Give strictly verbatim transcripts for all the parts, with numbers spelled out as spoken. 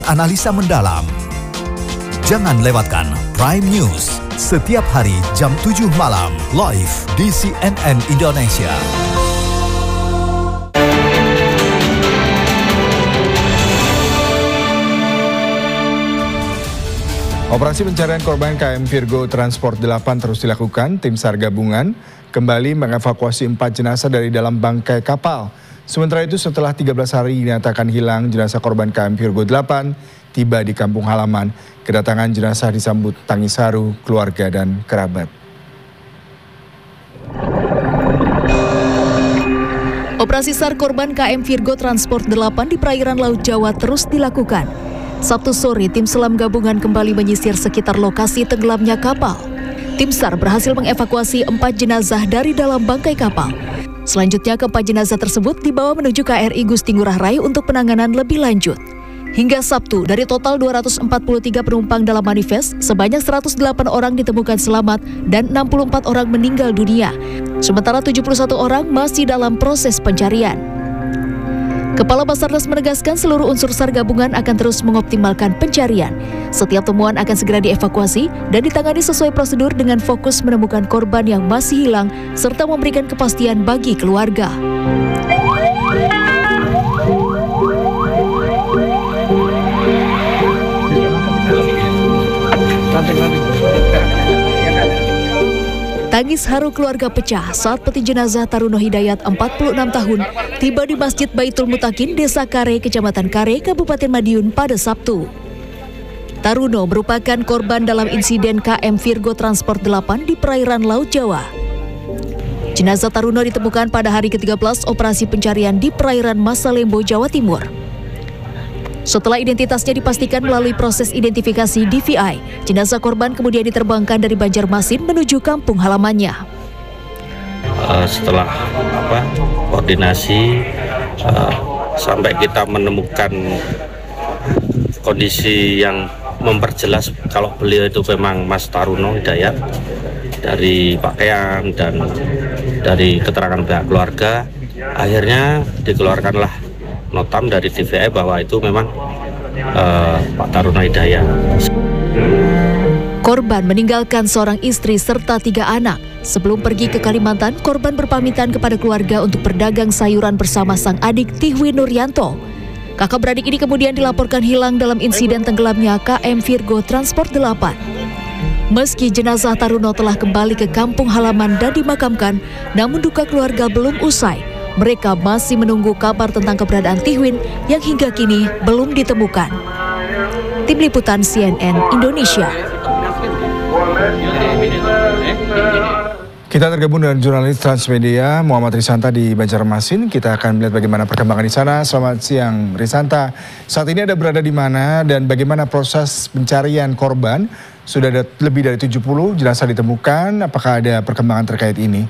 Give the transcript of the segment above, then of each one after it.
Analisa mendalam. Jangan lewatkan Prime News setiap hari jam tujuh malam live di C N N Indonesia. Operasi pencarian korban K M Virgo Transport delapan terus dilakukan. Tim SAR gabungan kembali mengevakuasi empat jenazah dari dalam bangkai kapal. Sementara itu setelah tiga belas hari dinyatakan hilang, jenazah korban K M Virgo delapan tiba di kampung halaman. Kedatangan jenazah disambut tangis haru keluarga dan kerabat. Operasi SAR korban K M Virgo Transport delapan di perairan Laut Jawa terus dilakukan. Sabtu sore, tim selam gabungan kembali menyisir sekitar lokasi tenggelamnya kapal. Tim SAR berhasil mengevakuasi empat jenazah dari dalam bangkai kapal. Selanjutnya, keempat jenazah tersebut dibawa menuju K R I Gusti Ngurah Rai untuk penanganan lebih lanjut. Hingga Sabtu, dari total dua ratus empat puluh tiga penumpang dalam manifest, sebanyak seratus delapan orang ditemukan selamat dan enam puluh empat orang meninggal dunia. Sementara tujuh puluh satu orang masih dalam proses pencarian. Kepala Basarnas menegaskan seluruh unsur SAR gabungan akan terus mengoptimalkan pencarian. Setiap temuan akan segera dievakuasi dan ditangani sesuai prosedur dengan fokus menemukan korban yang masih hilang serta memberikan kepastian bagi keluarga. Tangis haru keluarga pecah saat peti jenazah Taruno Hidayat empat puluh enam tahun tiba di Masjid Baitul Mutakin, Desa Kare, Kecamatan Kare, Kabupaten Madiun pada Sabtu. Taruno merupakan korban dalam insiden K M Virgo Transport delapan di perairan Laut Jawa. Jenazah Taruno ditemukan pada hari ke tiga belas operasi pencarian di perairan Masalembo, Jawa Timur. Setelah identitasnya dipastikan melalui proses identifikasi D V I, jenazah korban kemudian diterbangkan dari Banjarmasin menuju kampung halamannya. Uh, setelah apa koordinasi uh, sampai kita menemukan kondisi yang memperjelas kalau beliau itu memang Mas Taruno Hidayat, dari pakaian dan dari keterangan pihak keluarga, akhirnya dikeluarkanlah notam dari D V I bahwa itu memang uh, Pak Taruno Hidayat. Korban meninggalkan seorang istri serta tiga anak. Sebelum pergi ke Kalimantan, korban berpamitan kepada keluarga untuk berdagang sayuran bersama sang adik Tihwi Nuryanto. Kakak beradik ini kemudian dilaporkan hilang dalam insiden tenggelamnya K M Virgo Transport delapan. Meski jenazah Taruno telah kembali ke kampung halaman dan dimakamkan, namun duka keluarga belum usai. Mereka masih menunggu kabar tentang keberadaan Tihwin yang hingga kini belum ditemukan. Tim Liputan C N N Indonesia. Kita tergabung dengan jurnalis Transmedia Muhammad Risanta di Banjarmasin. Kita akan melihat bagaimana perkembangan di sana. Selamat siang Risanta. Saat ini Anda berada di mana dan bagaimana proses pencarian korban? Sudah ada lebih dari tujuh puluh jenazah ditemukan. Apakah ada perkembangan terkait ini?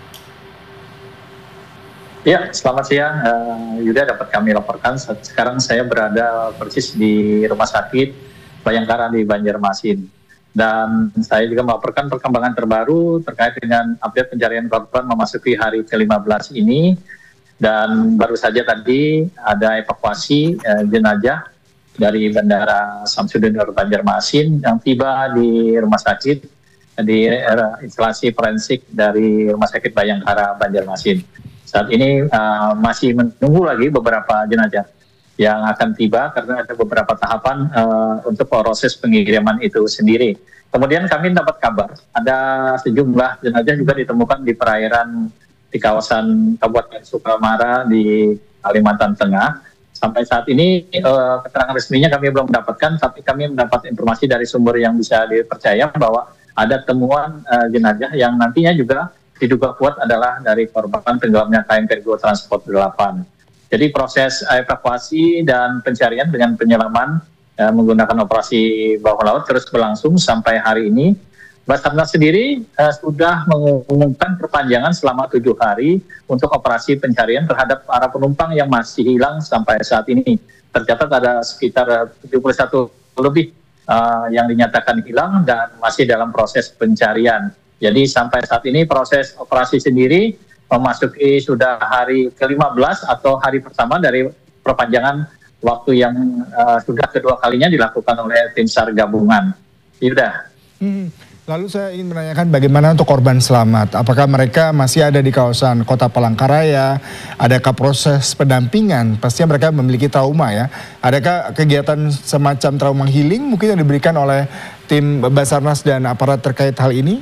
Ya, selamat siang. Uh, Yuda, dapat kami laporkan. Sekarang saya berada persis di Rumah Sakit Bayangkara di Banjarmasin. Dan saya juga melaporkan perkembangan terbaru terkait dengan update pencarian korban memasuki hari ke lima belas ini. Dan baru saja tadi ada evakuasi uh, jenazah dari Bandara Samsudin Nur Banjarmasin yang tiba di rumah sakit di uh, instalasi forensik dari Rumah Sakit Bayangkara Banjarmasin. Saat ini uh, masih menunggu lagi beberapa jenazah yang akan tiba karena ada beberapa tahapan uh, untuk proses pengiriman itu sendiri. Kemudian kami dapat kabar ada sejumlah jenazah juga ditemukan di perairan di kawasan Kabupaten Sukamara di Kalimantan Tengah. Sampai saat ini uh, keterangan resminya kami belum mendapatkan, tapi kami mendapat informasi dari sumber yang bisa dipercaya bahwa ada temuan uh, jenazah yang nantinya juga diduga kuat adalah dari korban tenggelamnya K M Virgo Transport delapan. Jadi proses evakuasi dan pencarian dengan penyelaman eh, menggunakan operasi bawah laut terus berlangsung sampai hari ini. Basarnas sendiri eh, sudah mengumumkan perpanjangan selama tujuh hari untuk operasi pencarian terhadap para penumpang yang masih hilang sampai saat ini. Tercatat ada sekitar tujuh puluh satu lebih uh, yang dinyatakan hilang dan masih dalam proses pencarian. Jadi sampai saat ini proses operasi sendiri memasuki sudah hari ke lima belas atau hari pertama dari perpanjangan waktu yang uh, sudah kedua kalinya dilakukan oleh tim SAR gabungan. Yuda. Hmm. Lalu saya ingin menanyakan bagaimana untuk korban selamat? Apakah mereka masih ada di kawasan Kota Palangkaraya? Adakah proses pendampingan? Pastinya mereka memiliki trauma ya. Adakah kegiatan semacam trauma healing mungkin yang diberikan oleh tim Basarnas dan aparat terkait hal ini?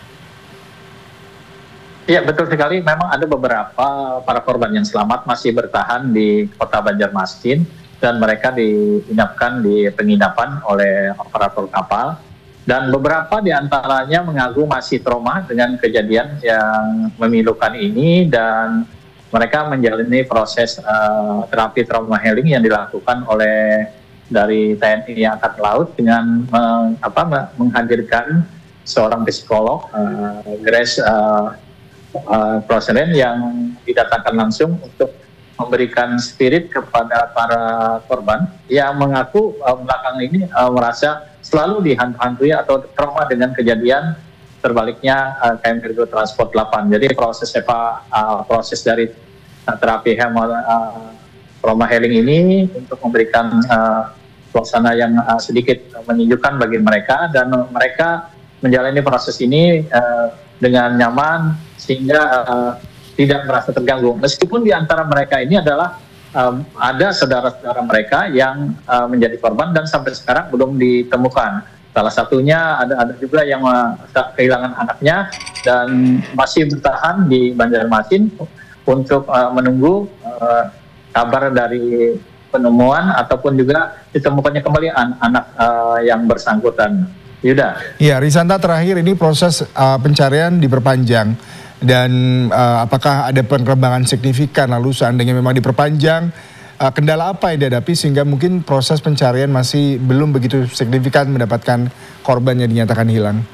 Iya, betul sekali. Memang ada beberapa para korban yang selamat masih bertahan di Kota Banjarmasin dan mereka diinapkan di penginapan oleh operator kapal. Dan beberapa di antaranya mengaku masih trauma dengan kejadian yang memilukan ini dan mereka menjalani proses uh, terapi trauma healing yang dilakukan oleh dari T N I Angkatan Laut dengan meng, apa, menghadirkan seorang psikolog, uh, Grace uh, uh, Proselen yang didatangkan langsung untuk memberikan spirit kepada para korban yang mengaku uh, belakang ini uh, merasa selalu dihantui atau trauma dengan kejadian terbaliknya uh, K M Virgo Transport delapan. Jadi proses eva, uh, proses dari uh, terapi hemo, uh, trauma healing ini untuk memberikan uh, suasana yang uh, sedikit menyejukkan bagi mereka dan uh, mereka menjalani proses ini uh, dengan nyaman sehingga uh, tidak merasa terganggu. Meskipun di antara mereka ini adalah Um, ada saudara-saudara mereka yang uh, menjadi korban dan sampai sekarang belum ditemukan. Salah satunya ada ada juga yang uh, kehilangan anaknya dan masih bertahan di Banjarmasin untuk uh, menunggu uh, kabar dari penemuan ataupun juga ditemukannya kembali an anak uh, yang bersangkutan. Yuda. Ya, Risanta, terakhir ini proses uh, pencarian diperpanjang. Dan uh, apakah ada pengembangan signifikan lalu seandainya memang diperpanjang, uh, kendala apa yang dihadapi sehingga mungkin proses pencarian masih belum begitu signifikan mendapatkan korban yang dinyatakan hilang?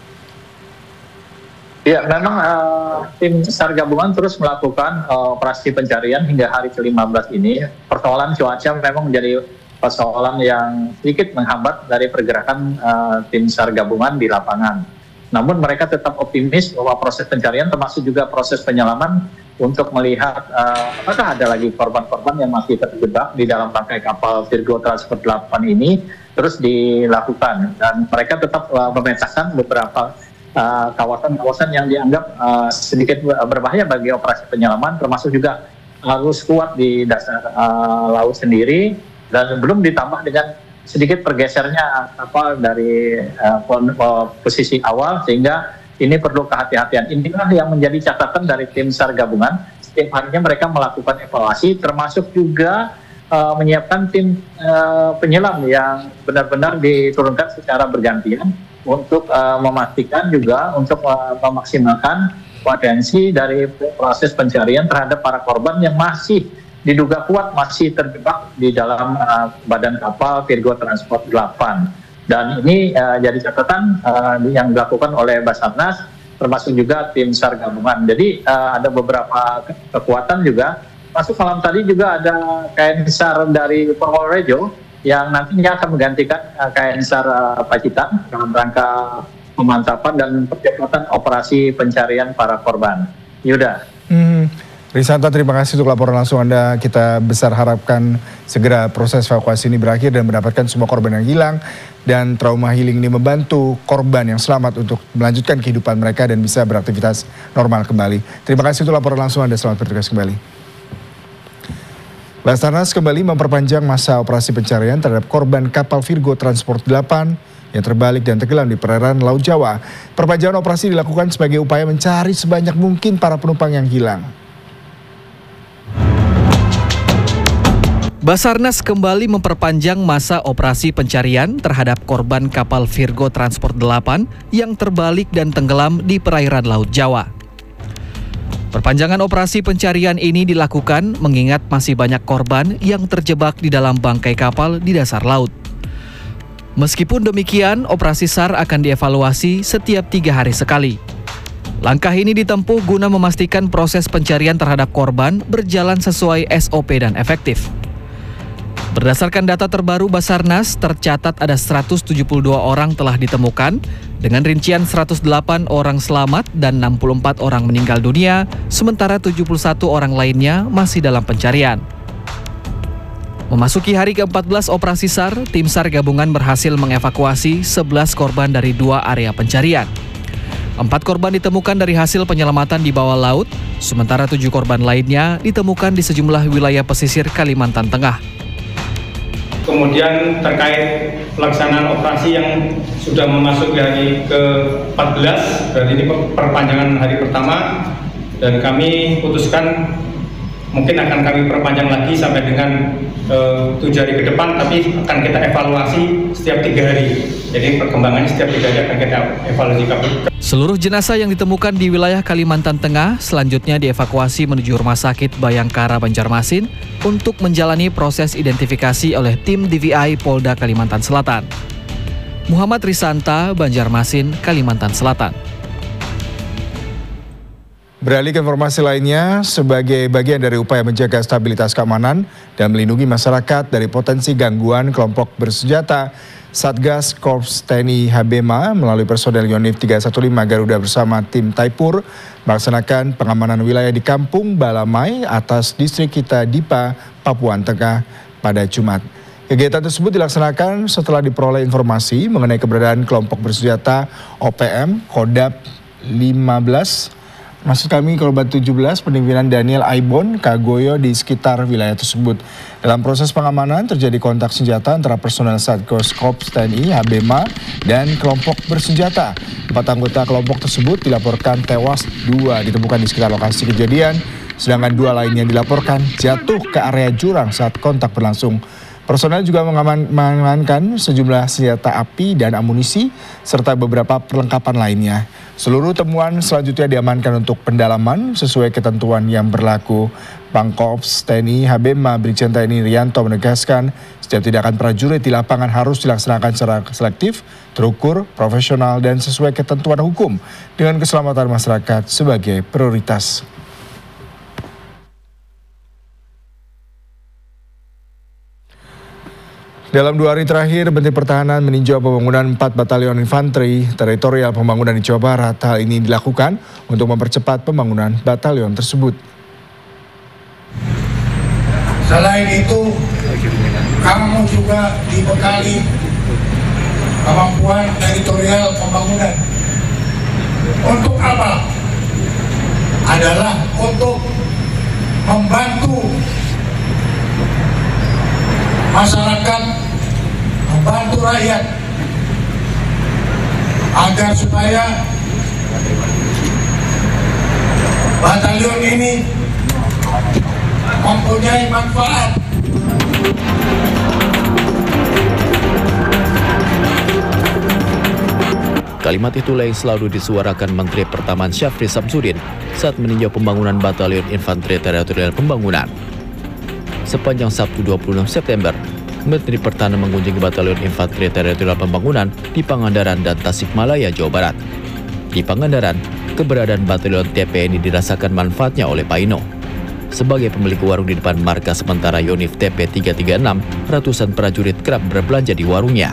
Ya, memang uh, tim SAR gabungan terus melakukan uh, operasi pencarian hingga hari ke lima belas ini. Persoalan cuaca memang menjadi persoalan yang sedikit menghambat dari pergerakan uh, tim SAR gabungan di lapangan. Namun mereka tetap optimis bahwa proses pencarian termasuk juga proses penyelaman untuk melihat uh, apakah ada lagi korban-korban yang masih terjebak di dalam bangkai kapal Virgo Transport delapan ini terus dilakukan. Dan mereka tetap uh, memetakan beberapa kawasan-kawasan uh, yang dianggap uh, sedikit berbahaya bagi operasi penyelaman, termasuk juga arus kuat di dasar uh, laut sendiri dan belum ditambah dengan sedikit pergesernya kapal dari uh, posisi awal sehingga ini perlu kehati-hatian. Inilah yang menjadi catatan dari tim SAR gabungan. Setiap harinya mereka melakukan evaluasi termasuk juga uh, menyiapkan tim uh, penyelam yang benar-benar diturunkan secara bergantian untuk uh, memastikan juga untuk uh, memaksimalkan potensi dari proses pencarian terhadap para korban yang masih diduga kuat masih terjebak di dalam uh, badan kapal Virgo Transport delapan. Dan ini uh, jadi catatan uh, yang dilakukan oleh Basarnas termasuk juga tim SAR gabungan. Jadi uh, ada beberapa ke kekuatan juga. Masuk malam tadi juga ada K N SAR dari Purworejo yang nantinya akan menggantikan uh, K N SAR uh, Pacitan dalam rangka pemantapan dan percepatan operasi pencarian para korban. Yuda. Hmm. Risanta, terima kasih untuk laporan langsung Anda. Kita besar harapkan segera proses evakuasi ini berakhir dan mendapatkan semua korban yang hilang. Dan trauma healing ini membantu korban yang selamat untuk melanjutkan kehidupan mereka dan bisa beraktivitas normal kembali. Terima kasih untuk laporan langsung Anda. Selamat bertugas kembali. Basarnas kembali memperpanjang masa operasi pencarian terhadap korban kapal Virgo Transport delapan yang terbalik dan tenggelam di perairan Laut Jawa. Perpanjangan operasi dilakukan sebagai upaya mencari sebanyak mungkin para penumpang yang hilang. Basarnas kembali memperpanjang masa operasi pencarian terhadap korban kapal Virgo Transport delapan yang terbalik dan tenggelam di perairan Laut Jawa. Perpanjangan operasi pencarian ini dilakukan mengingat masih banyak korban yang terjebak di dalam bangkai kapal di dasar laut. Meskipun demikian, operasi SAR akan dievaluasi setiap tiga hari sekali. Langkah ini ditempuh guna memastikan proses pencarian terhadap korban berjalan sesuai S O P dan efektif. Berdasarkan data terbaru Basarnas, tercatat ada seratus tujuh puluh dua orang telah ditemukan, dengan rincian seratus delapan orang selamat dan enam puluh empat orang meninggal dunia, sementara tujuh puluh satu orang lainnya masih dalam pencarian. Memasuki hari ke empat belas operasi SAR, tim SAR gabungan berhasil mengevakuasi sebelas korban dari dua area pencarian. Empat korban ditemukan dari hasil penyelamatan di bawah laut, sementara tujuh korban lainnya ditemukan di sejumlah wilayah pesisir Kalimantan Tengah. Kemudian terkait pelaksanaan operasi yang sudah memasuki hari ke empat belas, berarti ini perpanjangan hari pertama, dan kami putuskan mungkin akan kami perpanjang lagi sampai dengan uh, tujuh hari ke depan, tapi akan kita evaluasi setiap tiga hari. Jadi perkembangannya setiap tiga hari akan kita evaluasi. Seluruh jenazah yang ditemukan di wilayah Kalimantan Tengah selanjutnya dievakuasi menuju Rumah Sakit Bayangkara Banjarmasin untuk menjalani proses identifikasi oleh tim D V I Polda Kalimantan Selatan. Muhammad Risanta, Banjarmasin, Kalimantan Selatan. Beralih ke informasi lainnya, sebagai bagian dari upaya menjaga stabilitas keamanan dan melindungi masyarakat dari potensi gangguan kelompok bersenjata, Satgas Korps T N I Habema melalui personel Yonif tiga satu lima Garuda bersama tim Taipur melaksanakan pengamanan wilayah di Kampung Balamai atas distrik Kita Dipa, Papua Tengah pada Jumat. Kegiatan tersebut dilaksanakan setelah diperoleh informasi mengenai keberadaan kelompok bersenjata O P M Kodap lima belas. Maksud kami korban tujuh belas penimpinan Daniel Aibon Kagoyo di sekitar wilayah tersebut. Dalam proses pengamanan terjadi kontak senjata antara personel Satgas Korps T N I Habema dan kelompok bersenjata. Empat anggota kelompok tersebut dilaporkan tewas, dua ditemukan di sekitar lokasi kejadian, sedangkan dua lainnya dilaporkan jatuh ke area jurang saat kontak berlangsung. Personel juga mengamankan sejumlah senjata api dan amunisi serta beberapa perlengkapan lainnya. Seluruh temuan selanjutnya diamankan untuk pendalaman sesuai ketentuan yang berlaku. Pangkorps T N I Habema Brigjen T N I Rianto menegaskan setiap tindakan prajurit di lapangan harus dilaksanakan secara selektif, terukur, profesional dan sesuai ketentuan hukum dengan keselamatan masyarakat sebagai prioritas. Dalam dua hari terakhir, Menteri Pertahanan meninjau pembangunan empat batalion infanteri teritorial pembangunan di Jawa Barat. Hal ini dilakukan untuk mempercepat pembangunan batalion tersebut. Selain itu, kamu juga dibekali kemampuan teritorial pembangunan. Untuk apa? Adalah untuk membantu masyarakat, membantu rakyat agar supaya batalion ini mempunyai manfaat. Kalimat itulah yang selalu disuarakan Menteri Pertahanan Syafri Samsudin saat meninjau pembangunan batalion infanteri teritorial pembangunan. Sepanjang Sabtu dua puluh enam September, Menteri Pertahanan mengunjungi Batalion Infanteri Teritorial Pembangunan di Pangandaran dan Tasikmalaya, Jawa Barat. Di Pangandaran, keberadaan Batalion T P ini dirasakan manfaatnya oleh Paino. Sebagai pemilik warung di depan markas sementara Yonif T P tiga tiga enam, ratusan prajurit kerap berbelanja di warungnya.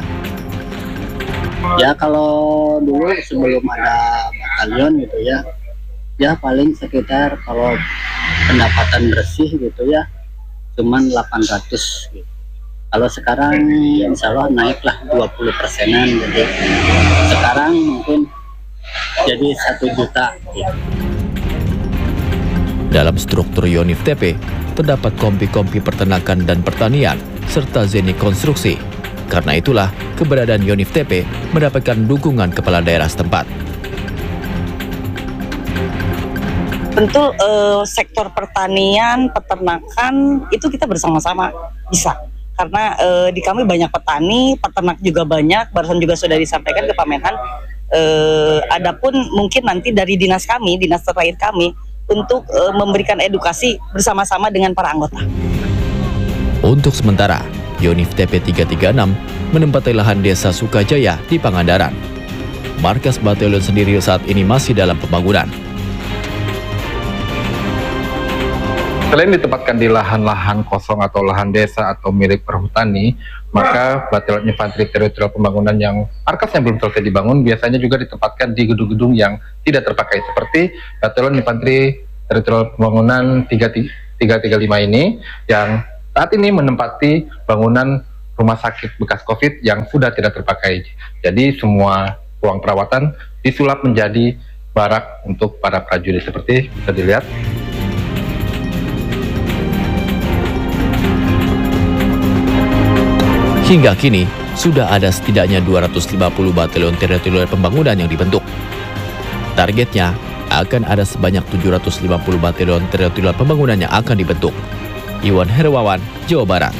Ya kalau dulu sebelum ada batalion gitu ya, ya paling sekitar kalau pendapatan bersih gitu ya, cuman delapan ratus gitu. Kalau sekarang insya Allah naiklah dua puluh persenan, jadi sekarang mungkin jadi satu juta gitu. Dalam struktur Yonif T P terdapat kompi-kompi peternakan dan pertanian serta zeni konstruksi. Karena itulah keberadaan Yonif T P mendapatkan dukungan kepala daerah setempat. Tentu eh, sektor pertanian, peternakan itu kita bersama-sama bisa. Karena eh, di kami banyak petani, peternak juga banyak, barusan juga sudah disampaikan ke Pak Menhan. Eh, adapun mungkin nanti dari dinas kami, dinas terkait kami, untuk eh, memberikan edukasi bersama-sama dengan para anggota. Untuk sementara, Yonif T P tiga tiga enam menempati lahan desa Sukajaya di Pangandaran. Markas batalion sendiri saat ini masih dalam pembangunan. Selain ditempatkan di lahan-lahan kosong atau lahan desa atau milik perhutani, maka batalion infanteri teritorial pembangunan yang markasnya belum selesai dibangun biasanya juga ditempatkan di gedung-gedung yang tidak terpakai, seperti batalion infanteri teritorial pembangunan tiga tiga lima ini yang saat ini menempati bangunan rumah sakit bekas COVID yang sudah tidak terpakai. Jadi semua ruang perawatan disulap menjadi barak untuk para prajurit, seperti bisa dilihat. Hingga kini, sudah ada setidaknya dua ratus lima puluh batalion teritorial pembangunan yang dibentuk. Targetnya akan ada sebanyak tujuh ratus lima puluh batalion teritorial pembangunan yang akan dibentuk. Iwan Herwawan, Jawa Barat.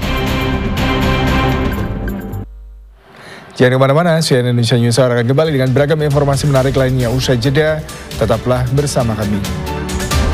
Jangan kemana-mana, C N N Indonesia News akan kembali dengan beragam informasi menarik lainnya. Usai jeda, tetaplah bersama kami.